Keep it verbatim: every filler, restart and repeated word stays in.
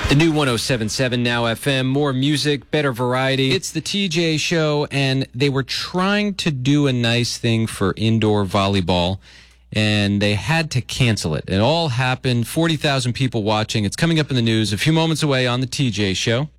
The new one oh seven point seven Now F M, more music, better variety. It's the T J Show, and they were trying to do a nice thing for indoor volleyball, and they had to cancel it. It all happened, forty thousand people watching. It's coming up in the news a few moments away on the T J Show.